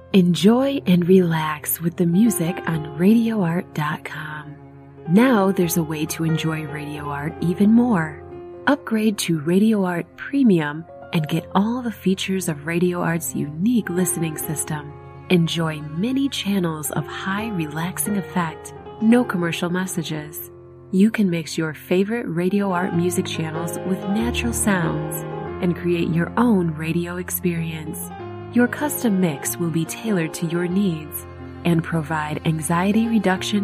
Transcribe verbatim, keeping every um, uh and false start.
Enjoy and relax with the music on radio art dot com. Now there's a way to enjoy Radio Art even more. Upgrade to Radio Art Premium and get all the features of Radio Art's unique listening system. Enjoy many channels of high relaxing effect, no commercial messages. You can mix your favorite Radio Art music channels with natural sounds and create your own radio experience. Your custom mix will be tailored to your needs and provide anxiety reduction